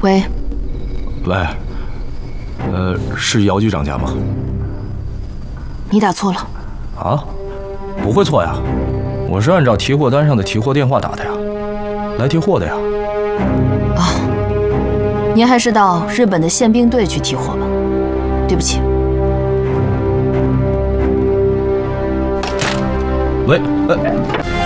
喂， 喂，是姚局长家吗？ 你打错了。 啊？不会错呀，我是按照提货单上的提货电话打的呀，来提货的呀。 哦，您还是到日本的宪兵队去提货吧。对不起。 喂，